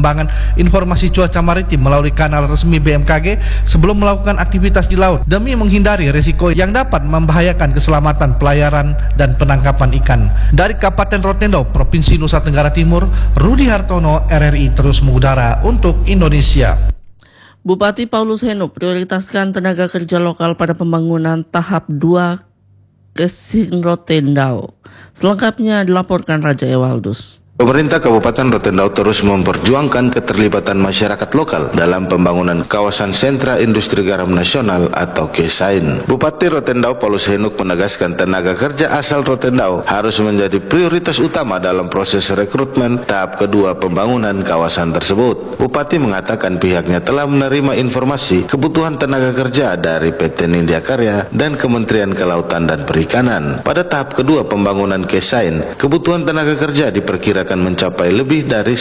pengembangan informasi cuaca maritim melalui kanal resmi BMKG sebelum melakukan aktivitas di laut demi menghindari risiko yang dapat membahayakan keselamatan pelayaran dan penangkapan ikan. Dari Kabupaten Rotendao, Provinsi Nusa Tenggara Timur, Rudi Hartono, RRI terus mengudara untuk Indonesia. Bupati Paulus Henu prioritaskan tenaga kerja lokal pada pembangunan tahap 2 Kesing Rotendao. Selengkapnya dilaporkan Raja Ewaldus. Pemerintah Kabupaten Rotendao terus memperjuangkan keterlibatan masyarakat lokal dalam pembangunan kawasan sentra industri garam nasional atau KESAIN. Bupati Rotendao Paulus Henuk menegaskan tenaga kerja asal Rotendao harus menjadi prioritas utama dalam proses rekrutmen tahap kedua pembangunan kawasan tersebut. Bupati mengatakan pihaknya telah menerima informasi kebutuhan tenaga kerja dari PT Nindya Karya dan Kementerian Kelautan dan Perikanan. Pada tahap kedua pembangunan KESAIN, kebutuhan tenaga kerja diperkirakan akan mencapai lebih dari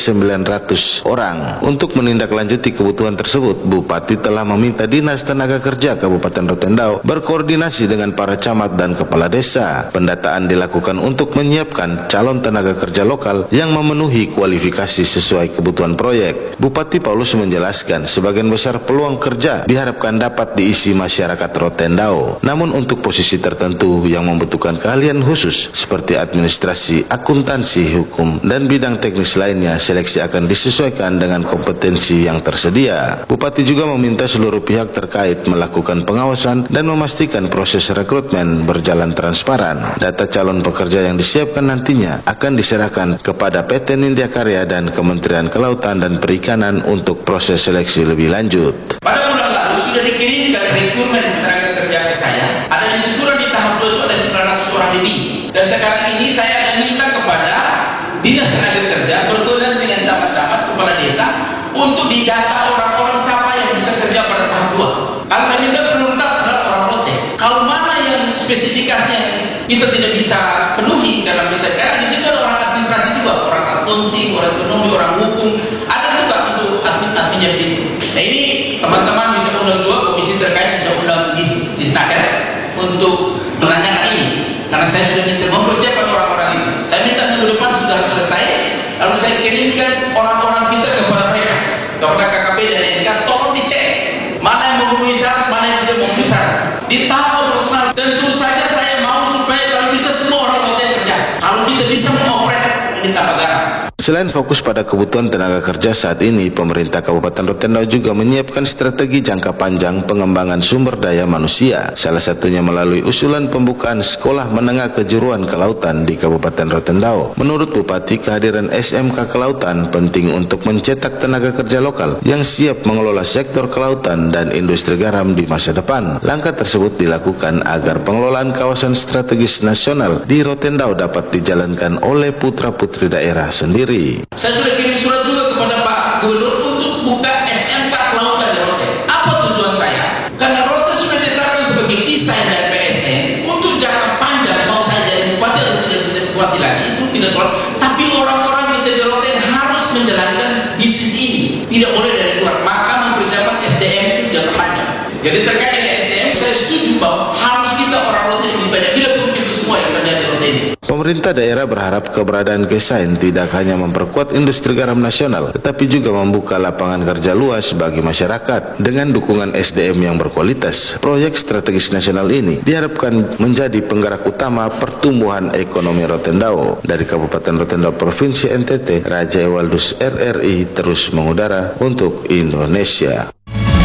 900 orang. Untuk menindaklanjuti kebutuhan tersebut, Bupati telah meminta Dinas Tenaga Kerja Kabupaten Rotendao berkoordinasi dengan para camat dan kepala desa. Pendataan dilakukan untuk menyiapkan calon tenaga kerja lokal yang memenuhi kualifikasi sesuai kebutuhan proyek. Bupati Paulus menjelaskan sebagian besar peluang kerja diharapkan dapat diisi masyarakat Rotendao. Namun untuk posisi tertentu yang membutuhkan keahlian khusus seperti administrasi, akuntansi, hukum, dan bidang teknis lainnya, seleksi akan disesuaikan dengan kompetensi yang tersedia. Bupati juga meminta seluruh pihak terkait melakukan pengawasan dan memastikan proses rekrutmen berjalan transparan. Data calon pekerja yang disiapkan nantinya akan diserahkan kepada PT Nindya Karya dan Kementerian Kelautan dan Perikanan untuk proses seleksi lebih lanjut. Pada bulan lalu sudah dikirimkan rekrutmen tenaga kerja ke saya. Ada yang turun di tahap 2 itu ada 900 orang lebih. Dan sekarang ini saya akan minta kepada Dinas Tenaga Kerja berkoordinasi dengan camat-camat kepala desa untuk didata orang-orang siapa yang bisa kerja pada tahap 2. Kalau saya minta prioritas adalah orang Rote. Kalau mana yang spesifikasinya kita tidak bisa penuhi dalam bisa karena di situ ada orang administrasi juga, orang akunting, orang ekonomi, orang hukum, ada juga untuk adminnya di situ. Nah ini teman-teman bisa undang juga komisi terkait, bisa undang di Snaker untuk menanyakan ini. Karena saya sudah minta mempersiapkan orang-orang itu. Saya minta minggu depan sudah selesai, lalu saya kirimkan orang-orang kita kepada mereka, kepada KKP dan NK, tolong dicek mana yang memenuhi syarat, mana yang tidak memenuhi syarat. Di tahap personal, tentu saja saya mau supaya kalau bisa semua orang kerja. Kalau kita bisa mengoperate ini tambah garam. Selain fokus pada kebutuhan tenaga kerja saat ini, pemerintah Kabupaten Rotendao juga menyiapkan strategi jangka panjang pengembangan sumber daya manusia. Salah satunya melalui usulan pembukaan sekolah menengah kejuruan kelautan di Kabupaten Rotendao. Menurut Bupati, kehadiran SMK Kelautan penting untuk mencetak tenaga kerja lokal yang siap mengelola sektor kelautan dan industri garam di masa depan. Langkah tersebut dilakukan agar pengelolaan kawasan strategis nasional di Rotendao dapat dijalankan oleh putra-putri daerah sendiri. Saya sudah kirim surat juga kepada Pak Gubernur untuk buka SMK Kelautan di Rote. Apa tujuan saya? Karena Rote sudah ditetapkan sebagai desain dari PSN untuk jangka panjang. Mau saya jadi bupati atau tidak menjadi bupati lagi itu tidak soal. Tapi orang-orang yang dari Rote harus menjalankan bisnis ini, tidak boleh dari luar. Maka mempersiapkan SDM itu jangka panjang. Jadi terkait dengan SDM, saya setuju bahwa harus kita orang Rote lebih banyak. Tidak perlu itu semua yang ada di Rote ini. Pemerintah daerah berharap keberadaan KESAIN tidak hanya memperkuat industri garam nasional, tetapi juga membuka lapangan kerja luas bagi masyarakat dengan dukungan SDM yang berkualitas. Proyek strategis nasional ini diharapkan menjadi penggerak utama pertumbuhan ekonomi Rotendao. Dari Kabupaten Rotendao, Provinsi NTT, Raja Ewaldus, RRI terus mengudara untuk Indonesia.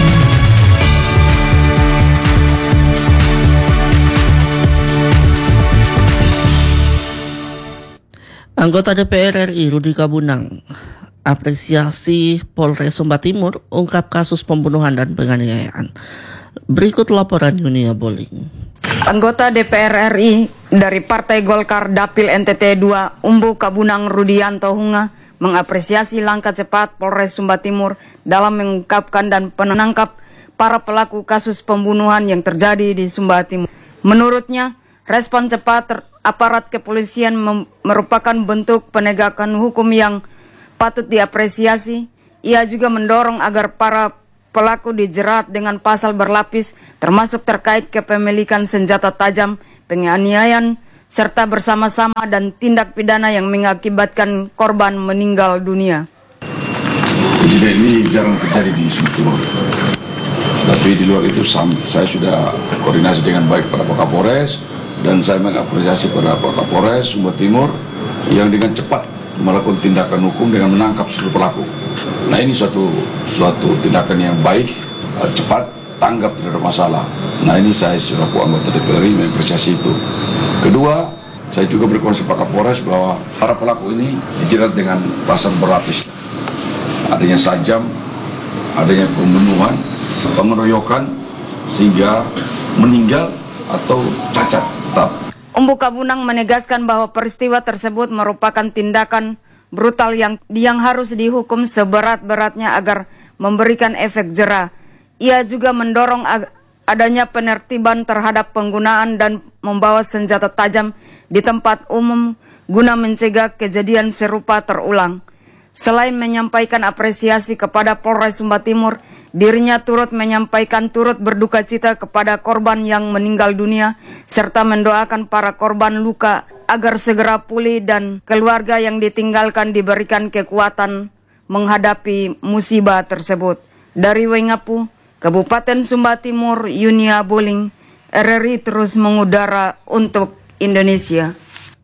Anggota DPR RI Rudi Kabunang apresiasi Polres Sumba Timur ungkap kasus pembunuhan dan penganiayaan. Berikut laporan Yunia Boling. Anggota DPR RI dari Partai Golkar Dapil NTT 2 Umbu Kabunang Rudianto Hunga mengapresiasi langkah cepat Polres Sumba Timur dalam mengungkapkan dan menangkap para pelaku kasus pembunuhan yang terjadi di Sumba Timur. Menurutnya, respon cepat aparat kepolisian merupakan bentuk penegakan hukum yang patut diapresiasi. Ia juga mendorong agar para pelaku dijerat dengan pasal berlapis, termasuk terkait kepemilikan senjata tajam, penganiayaan, serta bersama-sama dan tindak pidana yang mengakibatkan korban meninggal dunia. Insiden ini jarang terjadi di Sumba Timur. Tapi di luar itu saya sudah koordinasi dengan baik pada Pak Kapolres, dan saya mengapresiasi pada Pak Kapolres Sumba Timur yang dengan cepat melakukan tindakan hukum dengan menangkap seluruh pelaku. Nah, ini suatu tindakan yang baik, cepat, tanggap, tidak ada masalah. Nah, ini saya selaku anggota DPR mengapresiasi itu. Kedua, saya juga berkoordinasi Pak Kapolres bahwa para pelaku ini dijerat dengan pasal berlapis. Adanya sajam, adanya pembunuhan, pengeroyokan, sehingga meninggal atau cacat tetap. Ombu Kabunang menegaskan bahwa peristiwa tersebut merupakan tindakan brutal yang harus dihukum seberat-beratnya agar memberikan efek jera. Ia juga mendorong adanya penertiban terhadap penggunaan dan membawa senjata tajam di tempat umum guna mencegah kejadian serupa terulang. Selain menyampaikan apresiasi kepada Polres Sumba Timur, dirinya turut berduka cita kepada korban yang meninggal dunia, serta mendoakan para korban luka agar segera pulih dan keluarga yang ditinggalkan diberikan kekuatan menghadapi musibah tersebut. Dari Wengapu, Kabupaten Sumba Timur, Yunia Boling, RRI terus mengudara untuk Indonesia.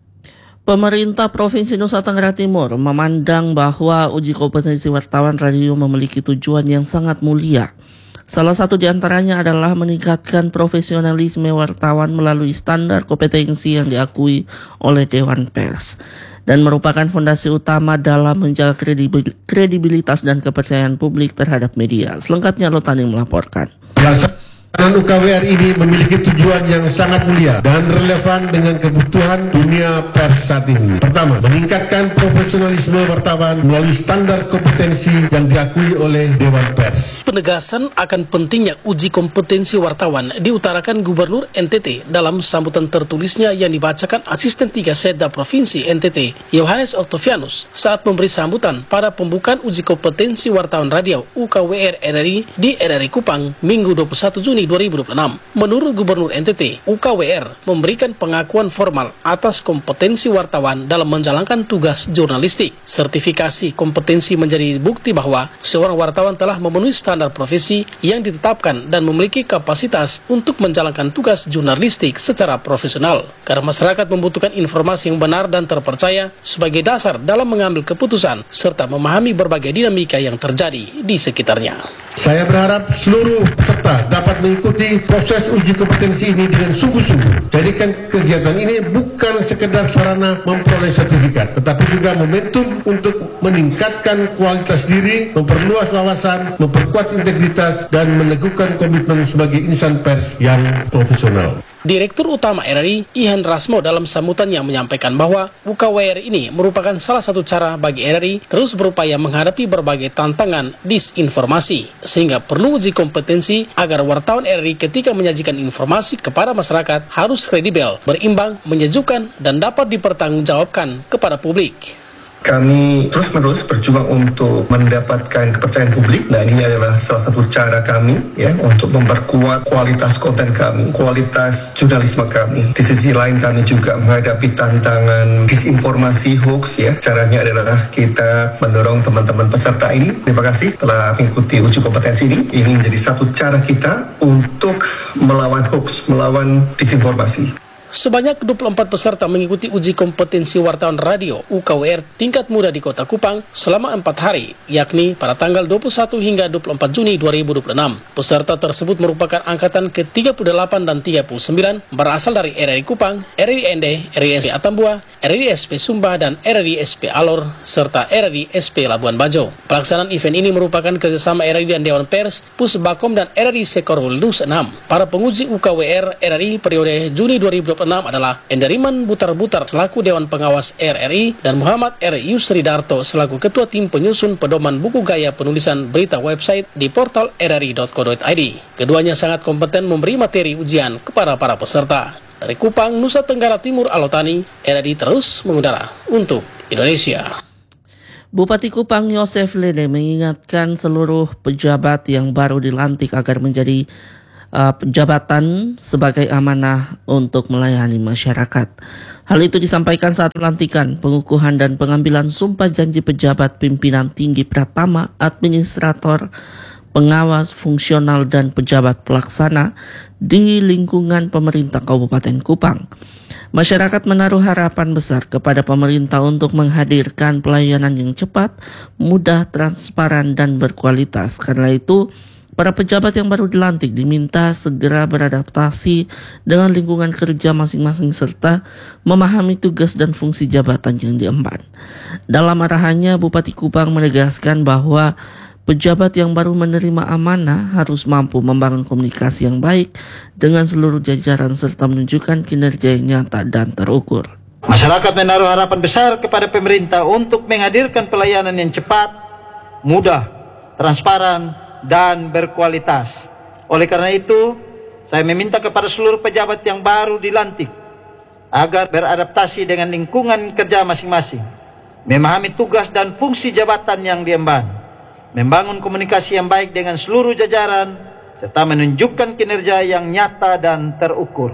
Pemerintah Provinsi Nusa Tenggara Timur memandang bahwa uji kompetensi wartawan radio memiliki tujuan yang sangat mulia. Salah satu di antaranya adalah meningkatkan profesionalisme wartawan melalui standar kompetensi yang diakui oleh Dewan Pers dan merupakan fondasi utama dalam menjaga kredibilitas dan kepercayaan publik terhadap media. Selengkapnya Lotani melaporkan. Pelaksanaan UKWR ini memiliki tujuan yang sangat mulia dan relevan dengan kebutuhan dunia pers saat ini. Pertama, meningkatkan profesionalisme wartawan melalui standar kompetensi yang diakui oleh Dewan Pers. Penegasan akan pentingnya uji kompetensi wartawan diutarakan Gubernur NTT dalam sambutan tertulisnya yang dibacakan Asisten 3 Setda Provinsi NTT, Yohanes Octavianus, saat memberi sambutan pada pembukaan uji kompetensi wartawan radio UKWR RRI di RRI Kupang, Minggu 21 Juni 2026. Menurut Gubernur NTT, UKWR memberikan pengakuan formal atas kompetensi wartawan dalam menjalankan tugas jurnalistik. Sertifikasi kompetensi menjadi bukti bahwa seorang wartawan telah memenuhi standar profesi yang ditetapkan dan memiliki kapasitas untuk menjalankan tugas jurnalistik secara profesional. Karena masyarakat membutuhkan informasi yang benar dan terpercaya sebagai dasar dalam mengambil keputusan serta memahami berbagai dinamika yang terjadi di sekitarnya. Saya berharap seluruh peserta dapat mengikuti proses uji kompetensi ini dengan sungguh-sungguh. Jadikan kegiatan ini bukan sekedar sarana memperoleh sertifikat, tetapi juga momentum untuk meningkatkan kualitas diri, memperluas wawasan, memperkuat integritas, dan meneguhkan komitmen sebagai insan pers yang profesional. Direktur Utama RRI, Ihan Rasmo, dalam sambutannya menyampaikan bahwa UKWR ini merupakan salah satu cara bagi RRI terus berupaya menghadapi berbagai tantangan disinformasi, sehingga perlu uji kompetensi agar wartawan RRI ketika menyajikan informasi kepada masyarakat harus kredibel, berimbang, menyejukkan, dan dapat dipertanggungjawabkan kepada publik. Kami terus-menerus berjuang untuk mendapatkan kepercayaan publik. Nah, ini adalah salah satu cara kami ya untuk memperkuat kualitas konten kami, kualitas jurnalisme kami. Di sisi lain kami juga menghadapi tantangan disinformasi, hoax ya. Caranya adalah kita mendorong teman-teman peserta ini. Terima kasih telah mengikuti uji kompetensi ini. Ini menjadi satu cara kita untuk melawan hoax, melawan disinformasi. Sebanyak 24 peserta mengikuti uji kompetensi wartawan radio UKWR tingkat muda di Kota Kupang selama 4 hari, yakni pada tanggal 21 hingga 24 Juni 2026. Peserta tersebut merupakan angkatan ke-38 dan 39, berasal dari RRI Kupang, RRI Ende, RRI SP Atambua, RRI SP Sumba, dan RRI SP Alor, serta RRI SP Labuan Bajo. Pelaksanaan event ini merupakan kerjasama RRI dan Dewan Pers, Pusbakom, dan RRI Sekorul News 6. Para penguji UKWR RRI periode Juni 2026 adalah Enderiman Butar-Butar selaku Dewan Pengawas RRI dan Muhammad R. Yusri Darto selaku Ketua Tim Penyusun Pedoman Buku Gaya Penulisan Berita Website di portal rri.co.id. Keduanya sangat kompeten memberi materi ujian kepada para peserta. Dari Kupang, Nusa Tenggara Timur, Alotani, RRI terus mengudara untuk Indonesia. Bupati Kupang Yosef Lede mengingatkan seluruh pejabat yang baru dilantik agar jabatan sebagai amanah untuk melayani masyarakat. Hal itu disampaikan saat pelantikan, pengukuhan dan pengambilan sumpah janji pejabat pimpinan tinggi Pratama, administrator, pengawas, fungsional dan pejabat pelaksana di lingkungan pemerintah Kabupaten Kupang. Masyarakat menaruh harapan besar kepada pemerintah untuk menghadirkan pelayanan yang cepat, mudah, transparan dan berkualitas. Karena itu, para pejabat yang baru dilantik diminta segera beradaptasi dengan lingkungan kerja masing-masing serta memahami tugas dan fungsi jabatan yang diemban. Dalam arahannya, Bupati Kupang menegaskan bahwa pejabat yang baru menerima amanah harus mampu membangun komunikasi yang baik dengan seluruh jajaran serta menunjukkan kinerja yang nyata dan terukur. Masyarakat menaruh harapan besar kepada pemerintah untuk menghadirkan pelayanan yang cepat, mudah, transparan, dan berkualitas. Oleh karena itu, saya meminta kepada seluruh pejabat yang baru dilantik agar beradaptasi dengan lingkungan kerja masing-masing, memahami tugas dan fungsi jabatan yang diemban, membangun komunikasi yang baik dengan seluruh jajaran, serta menunjukkan kinerja yang nyata dan terukur.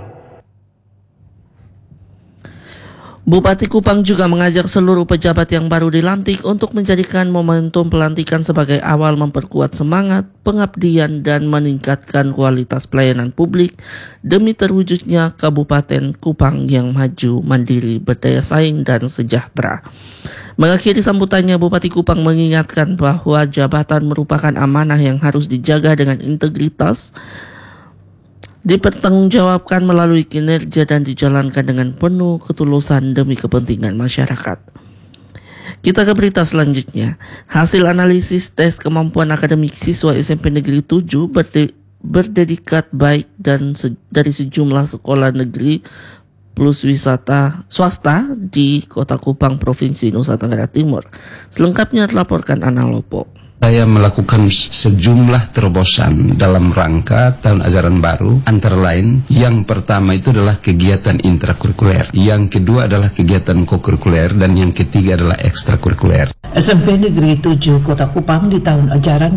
Bupati Kupang juga mengajak seluruh pejabat yang baru dilantik untuk menjadikan momentum pelantikan sebagai awal memperkuat semangat, pengabdian, dan meningkatkan kualitas pelayanan publik demi terwujudnya Kabupaten Kupang yang maju, mandiri, berdaya saing, dan sejahtera. Mengakhiri sambutannya, Bupati Kupang mengingatkan bahwa jabatan merupakan amanah yang harus dijaga dengan integritas, dipertanggungjawabkan melalui kinerja dan dijalankan dengan penuh ketulusan demi kepentingan masyarakat. Kita ke berita selanjutnya. Hasil analisis tes kemampuan akademik siswa SMP Negeri 7 berdedikat baik dan dari sejumlah sekolah negeri plus wisata swasta di Kota Kupang, Provinsi Nusa Tenggara Timur. Selengkapnya dilaporkan Ana Lopo. Saya melakukan sejumlah terobosan dalam rangka tahun ajaran baru, antara lain yang pertama itu adalah kegiatan intrakurikuler, yang kedua adalah kegiatan kokurikuler, dan yang ketiga adalah ekstrakurikuler. SMP Negeri 7 Kota Kupang di tahun ajaran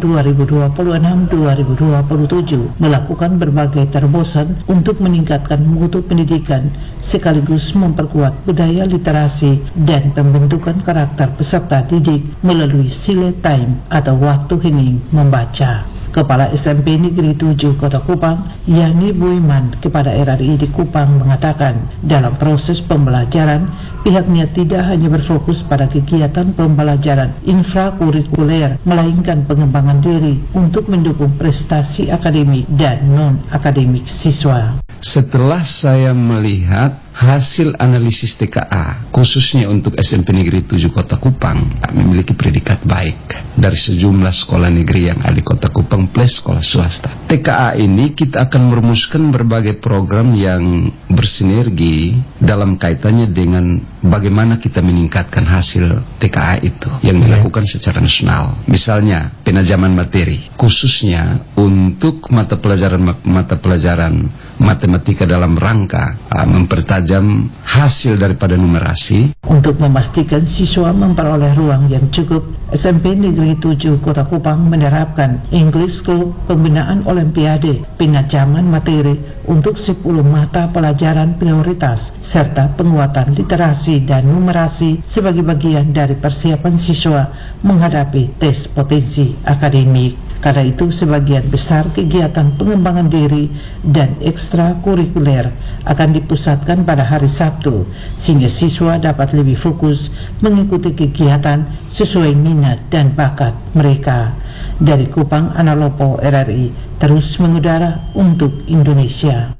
2026-2027 melakukan berbagai terobosan untuk meningkatkan mutu pendidikan sekaligus memperkuat budaya literasi dan pembentukan karakter peserta didik melalui Silent Time atau waktu hening membaca. Kepala SMP Negeri 7 Kota Kupang, Yani Buiman, kepada RRI di Kupang mengatakan, dalam proses pembelajaran, pihaknya tidak hanya berfokus pada kegiatan pembelajaran infrakurikuler, melainkan pengembangan diri untuk mendukung prestasi akademik dan non-akademik siswa. Setelah saya melihat hasil analisis TKA, khususnya untuk SMP Negeri 7 Kota Kupang, memiliki predikat baik dari sejumlah sekolah negeri yang ada di Kota Kupang plus sekolah swasta. TKA ini kita akan merumuskan berbagai program yang bersinergi dalam kaitannya dengan bagaimana kita meningkatkan hasil TKA itu yang dilakukan secara nasional. Misalnya penajaman materi, khususnya untuk mata pelajaran matematika dalam rangka mempertajam hasil daripada numerasi. Untuk memastikan siswa memperoleh ruang yang cukup, SMP Negeri 7 Kota Kupang menerapkan English Club, pembinaan olimpiade, penajaman materi untuk 10 mata pelajaran prioritas, serta penguatan literasi dan numerasi sebagai bagian dari persiapan siswa menghadapi tes potensi akademik. Karena itu, sebagian besar kegiatan pengembangan diri dan ekstrakurikuler akan dipusatkan pada hari Sabtu, sehingga siswa dapat lebih fokus mengikuti kegiatan sesuai minat dan bakat mereka. Dari Kupang, Ana Lopo, RRI, terus mengudara untuk Indonesia.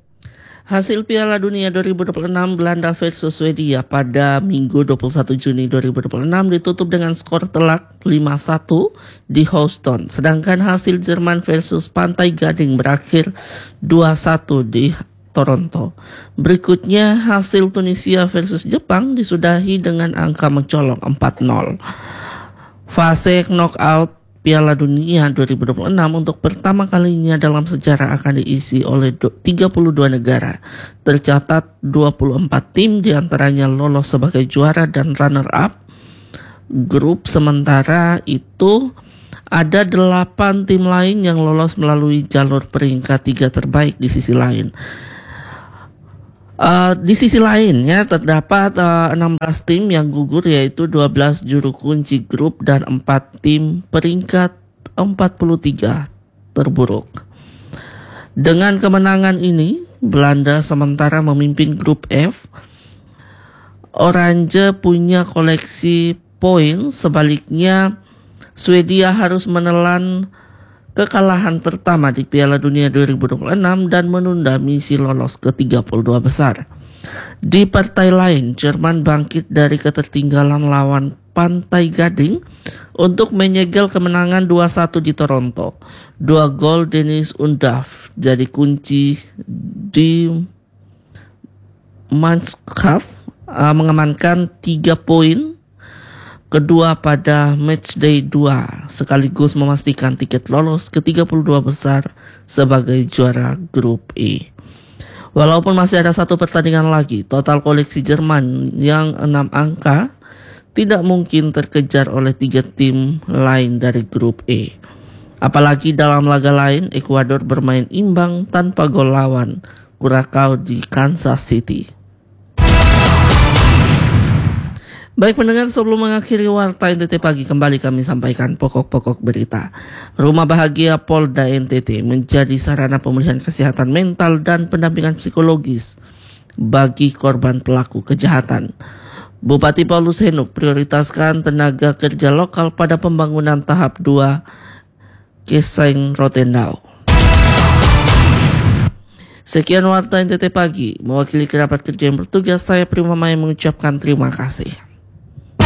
Hasil Piala Dunia 2026 Belanda versus Swedia pada Minggu 21 Juni 2026 ditutup dengan skor telak 5-1 di Houston. Sedangkan hasil Jerman versus Pantai Gading berakhir 2-1 di Toronto. Berikutnya hasil Tunisia versus Jepang disudahi dengan angka mencolok 4-0. Fase knockout Piala Dunia 2026 untuk pertama kalinya dalam sejarah akan diisi oleh 32 negara. Tercatat 24 tim diantaranya lolos sebagai juara dan runner-up. Grup sementara itu Ada 8 tim lain yang lolos melalui jalur peringkat 3 terbaik di sisi lain. Di sisi lainnya terdapat 16 tim yang gugur, yaitu 12 juru kunci grup dan 4 tim peringkat 43 terburuk. Dengan kemenangan ini, Belanda sementara memimpin grup F. Oranje punya koleksi poin, sebaliknya Swedia harus menelan kekalahan pertama di Piala Dunia 2026 dan menunda misi lolos ke 32 besar. Di partai lain, Jerman bangkit dari ketertinggalan lawan Pantai Gading untuk menyegel kemenangan 2-1 di Toronto. 2 gol Dennis Undav jadi kunci di Mannschaft mengamankan 3 poin kedua pada matchday 2 sekaligus memastikan tiket lolos ke 32 besar sebagai juara grup E. Walaupun masih ada 1 pertandingan lagi, total koleksi Jerman yang 6 angka tidak mungkin terkejar oleh 3 tim lain dari grup E. Apalagi dalam laga lain, Ekuador bermain imbang tanpa gol lawan Curacao di Kansas City. Baik pendengar, sebelum mengakhiri Warta NTT Pagi, kembali kami sampaikan pokok-pokok berita. Rumah Bahagia Polda NTT menjadi sarana pemulihan kesehatan mental dan pendampingan psikologis bagi korban pelaku kejahatan. Bupati Paulus Henuk prioritaskan tenaga kerja lokal pada pembangunan tahap 2 Kesaing Rotendao. Sekian Warta NTT Pagi, mewakili kerabat kerja yang bertugas, saya Prima Maya mengucapkan terima kasih.